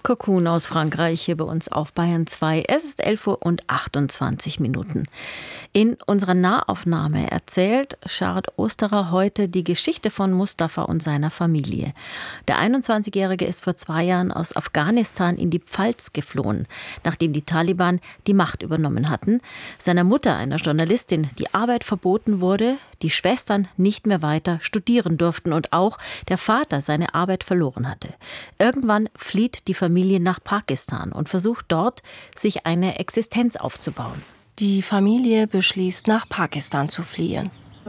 Cocoon aus Frankreich hier bei uns auf Bayern 2. Es ist 11:28 Uhr. In unserer Nahaufnahme erzählt Shard Osterer heute die Geschichte von Mustafa und seiner Familie. Der 21-Jährige ist vor 2 Jahren aus Afghanistan in die Pfalz geflohen, nachdem die Taliban die Macht übernommen hatten. Seiner Mutter, einer Journalistin, die Arbeit verboten wurde, die Schwestern nicht mehr weiter studieren durften und auch der Vater seine Arbeit verloren hatte. Irgendwann flieht die Familie nach Pakistan und versucht dort, sich eine Existenz aufzubauen. Die Familie beschließt, nach Pakistan zu fliehen.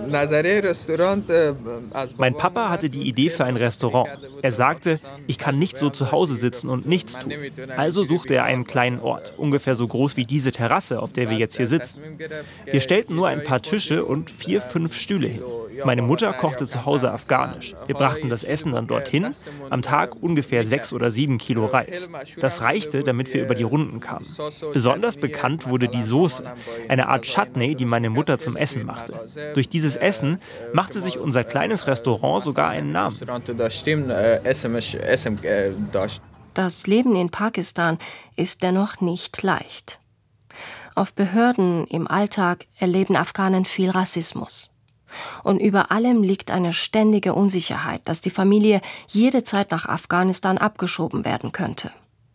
Mein Papa hatte die Idee für ein Restaurant. Er sagte, ich kann nicht so zu Hause sitzen und nichts tun. Also suchte er einen kleinen Ort, ungefähr so groß wie diese Terrasse, auf der wir jetzt hier sitzen. Wir stellten nur ein paar Tische und 4, 5 Stühle hin. Meine Mutter kochte zu Hause afghanisch. Wir brachten das Essen dann dorthin, am Tag ungefähr 6 oder 7 Kilo Reis. Das reichte, damit wir über die Runden kamen. Besonders bekannt wurde die Soße, eine Art Chutney, die meine Mutter zum Essen machte. Durch dieses Essen machte sich unser kleines Restaurant sogar einen Namen. Das Leben in Pakistan ist dennoch nicht leicht. Auf Behörden im Alltag erleben Afghanen viel Rassismus. Und über allem liegt eine ständige Unsicherheit, dass die Familie jederzeit nach Afghanistan abgeschoben werden könnte.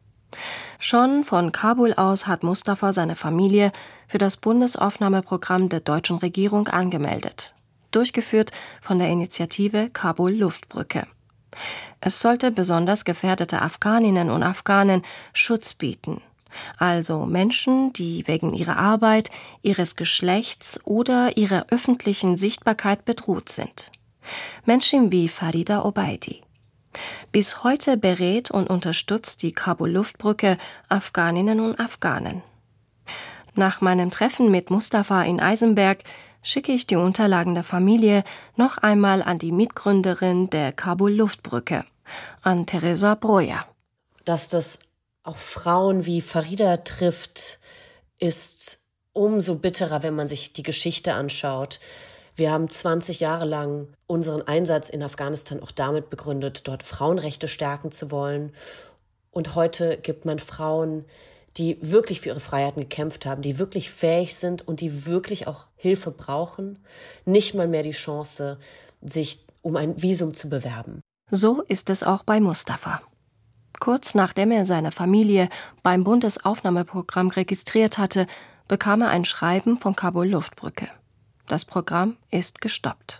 Schon von Kabul aus hat Mustafa seine Familie für das Bundesaufnahmeprogramm der deutschen Regierung angemeldet, durchgeführt von der Initiative Kabul Luftbrücke. Es sollte besonders gefährdete Afghaninnen und Afghanen Schutz bieten, also Menschen, die wegen ihrer Arbeit, ihres Geschlechts oder ihrer öffentlichen Sichtbarkeit bedroht sind. Menschen wie Farida Obaidi. Bis heute berät und unterstützt die Kabul-Luftbrücke Afghaninnen und Afghanen. Nach meinem Treffen mit Mustafa in Eisenberg schicke ich die Unterlagen der Familie noch einmal an die Mitgründerin der Kabul-Luftbrücke, an Teresa Broja. Dass das auch Frauen wie Farida trifft, ist umso bitterer, wenn man sich die Geschichte anschaut. Wir haben 20 Jahre lang unseren Einsatz in Afghanistan auch damit begründet, dort Frauenrechte stärken zu wollen. Und heute gibt man Frauen, die wirklich für ihre Freiheiten gekämpft haben, die wirklich fähig sind und die wirklich auch Hilfe brauchen, nicht mal mehr die Chance, sich um ein Visum zu bewerben. So ist es auch bei Mustafa. Kurz nachdem er seine Familie beim Bundesaufnahmeprogramm registriert hatte, bekam er ein Schreiben von Kabul Luftbrücke. Das Programm ist gestoppt.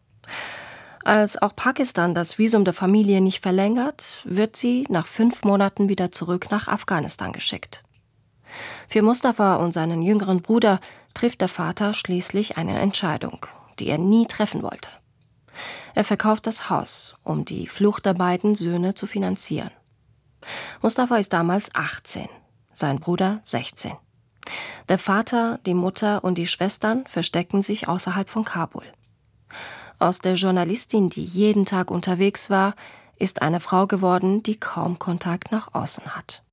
Als auch Pakistan das Visum der Familie nicht verlängert, wird sie nach 5 Monaten wieder zurück nach Afghanistan geschickt. Für Mustafa und seinen jüngeren Bruder trifft der Vater schließlich eine Entscheidung, die er nie treffen wollte. Er verkauft das Haus, um die Flucht der beiden Söhne zu finanzieren. Mustafa ist damals 18, sein Bruder 16. Der Vater, die Mutter und die Schwestern verstecken sich außerhalb von Kabul. Aus der Journalistin, die jeden Tag unterwegs war, ist eine Frau geworden, die kaum Kontakt nach außen hat.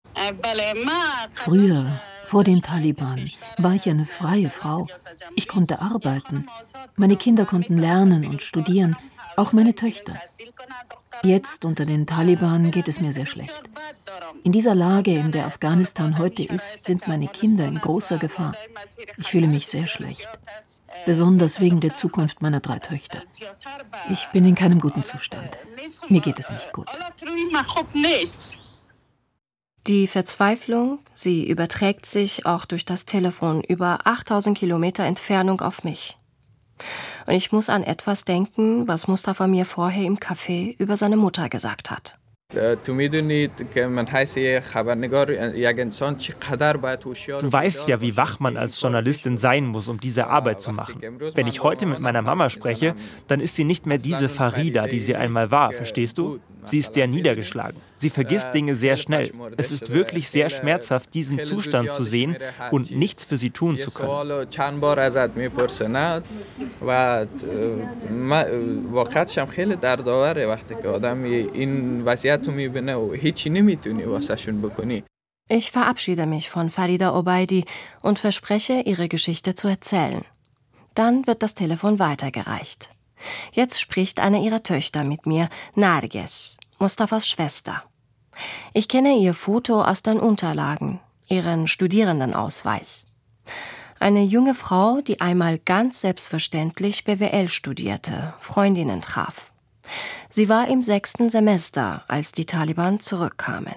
Früher, vor den Taliban, war ich eine freie Frau. Ich konnte arbeiten. Meine Kinder konnten lernen und studieren, auch meine Töchter. Jetzt unter den Taliban geht es mir sehr schlecht. In dieser Lage, in der Afghanistan heute ist, sind meine Kinder in großer Gefahr. Ich fühle mich sehr schlecht, besonders wegen der Zukunft meiner 3 Töchter. Ich bin in keinem guten Zustand. Mir geht es nicht gut. Die Verzweiflung, sie überträgt sich auch durch das Telefon über 8000 Kilometer Entfernung auf mich. Und ich muss an etwas denken, was Mustafa mir vorher im Café über seine Mutter gesagt hat. Du weißt ja, wie wach man als Journalistin sein muss, um diese Arbeit zu machen. Wenn ich heute mit meiner Mama spreche, dann ist sie nicht mehr diese Farida, die sie einmal war, verstehst du? Sie ist sehr niedergeschlagen. Sie vergisst Dinge sehr schnell. Es ist wirklich sehr schmerzhaft, diesen Zustand zu sehen und nichts für sie tun zu können. Ich verabschiede mich von Farida Obaidi und verspreche, ihre Geschichte zu erzählen. Dann wird das Telefon weitergereicht. Jetzt spricht eine ihrer Töchter mit mir, Narges, Mustafas Schwester. Ich kenne ihr Foto aus den Unterlagen, ihren Studierendenausweis. Eine junge Frau, die einmal ganz selbstverständlich BWL studierte, Freundinnen traf. Sie war im 6. Semester, als die Taliban zurückkamen.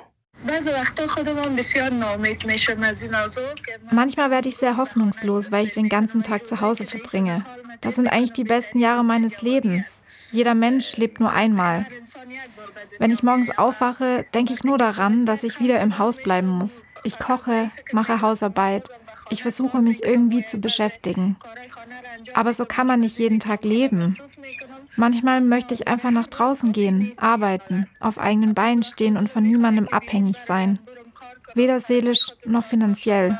Manchmal werde ich sehr hoffnungslos, weil ich den ganzen Tag zu Hause verbringe. Das sind eigentlich die besten Jahre meines Lebens. Jeder Mensch lebt nur einmal. Wenn ich morgens aufwache, denke ich nur daran, dass ich wieder im Haus bleiben muss. Ich koche, mache Hausarbeit. Ich versuche, mich irgendwie zu beschäftigen. Aber so kann man nicht jeden Tag leben. Manchmal möchte ich einfach nach draußen gehen, arbeiten, auf eigenen Beinen stehen und von niemandem abhängig sein. Weder seelisch noch finanziell.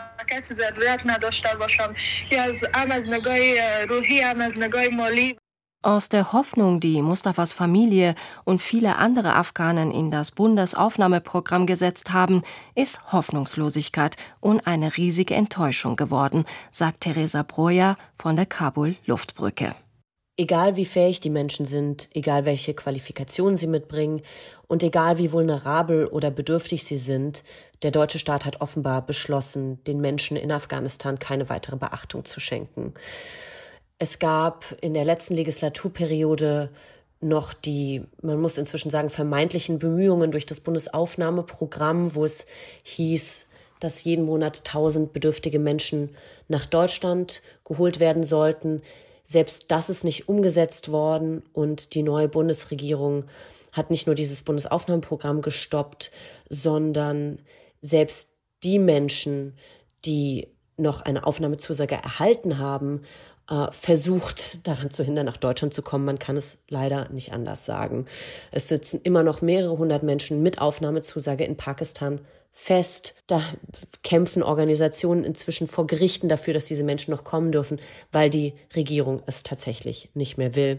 Aus der Hoffnung, die Mustafas Familie und viele andere Afghanen in das Bundesaufnahmeprogramm gesetzt haben, ist Hoffnungslosigkeit und eine riesige Enttäuschung geworden, sagt Teresa Broja von der Kabul-Luftbrücke. Egal wie fähig die Menschen sind, egal welche Qualifikationen sie mitbringen und egal wie vulnerabel oder bedürftig sie sind, der deutsche Staat hat offenbar beschlossen, den Menschen in Afghanistan keine weitere Beachtung zu schenken. Es gab in der letzten Legislaturperiode noch die, man muss inzwischen sagen, vermeintlichen Bemühungen durch das Bundesaufnahmeprogramm, wo es hieß, dass jeden Monat 1000 bedürftige Menschen nach Deutschland geholt werden sollten. Selbst das ist nicht umgesetzt worden und die neue Bundesregierung hat nicht nur dieses Bundesaufnahmeprogramm gestoppt, sondern selbst die Menschen, die noch eine Aufnahmezusage erhalten haben, versucht, daran zu hindern, nach Deutschland zu kommen. Man kann es leider nicht anders sagen. Es sitzen immer noch mehrere hundert Menschen mit Aufnahmezusage in Pakistan fest. Da kämpfen Organisationen inzwischen vor Gerichten dafür, dass diese Menschen noch kommen dürfen, weil die Regierung es tatsächlich nicht mehr will.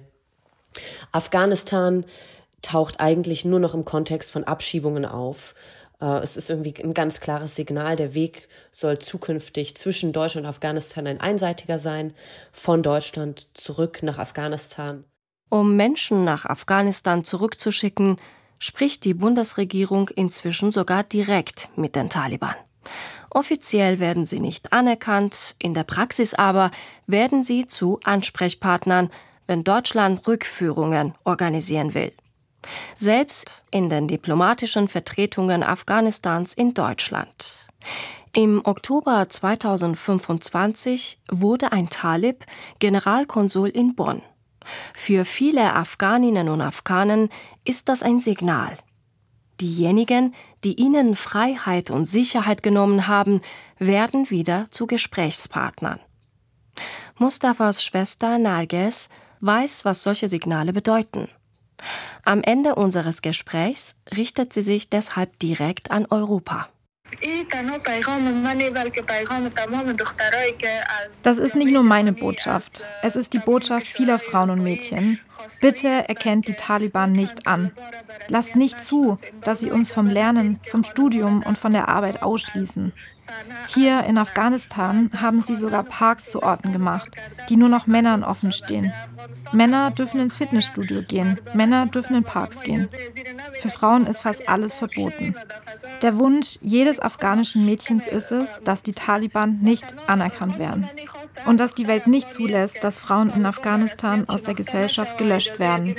Afghanistan taucht eigentlich nur noch im Kontext von Abschiebungen auf. Es ist irgendwie ein ganz klares Signal, der Weg soll zukünftig zwischen Deutschland und Afghanistan ein einseitiger sein, von Deutschland zurück nach Afghanistan. Um Menschen nach Afghanistan zurückzuschicken, spricht die Bundesregierung inzwischen sogar direkt mit den Taliban. Offiziell werden sie nicht anerkannt, in der Praxis aber werden sie zu Ansprechpartnern, wenn Deutschland Rückführungen organisieren will. Selbst in den diplomatischen Vertretungen Afghanistans in Deutschland. Im Oktober 2025 wurde ein Talib Generalkonsul in Bonn. Für viele Afghaninnen und Afghanen ist das ein Signal. Diejenigen, die ihnen Freiheit und Sicherheit genommen haben, werden wieder zu Gesprächspartnern. Mustafas Schwester Narges weiß, was solche Signale bedeuten. Am Ende unseres Gesprächs richtet sie sich deshalb direkt an Europa. Das ist nicht nur meine Botschaft. Es ist die Botschaft vieler Frauen und Mädchen. Bitte erkennt die Taliban nicht an. Lasst nicht zu, dass sie uns vom Lernen, vom Studium und von der Arbeit ausschließen. Hier in Afghanistan haben sie sogar Parks zu Orten gemacht, die nur noch Männern offen stehen. Männer dürfen ins Fitnessstudio gehen, Männer dürfen in Parks gehen. Für Frauen ist fast alles verboten. Der Wunsch jedes afghanischen Mädchens ist es, dass die Taliban nicht anerkannt werden und dass die Welt nicht zulässt, dass Frauen in Afghanistan aus der Gesellschaft gelöscht werden.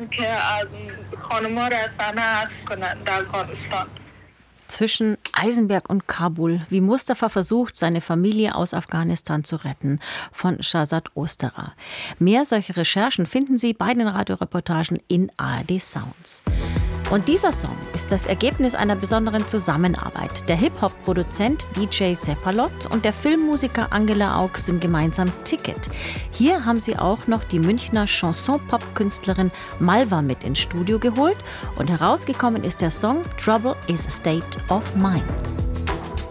Zwischen Eisenberg und Kabul, wie Mustafa versucht, seine Familie aus Afghanistan zu retten, von Shahzad Osterer. Mehr solche Recherchen finden Sie bei den Radioreportagen in ARD Sounds. Und dieser Song ist das Ergebnis einer besonderen Zusammenarbeit. Der Hip-Hop-Produzent DJ Seppalot und der Filmmusiker Angela Augs sind gemeinsam Ticket. Hier haben sie auch noch die Münchner Chanson-Pop-Künstlerin Malva mit ins Studio geholt und herausgekommen ist der Song Trouble is a State of Mind.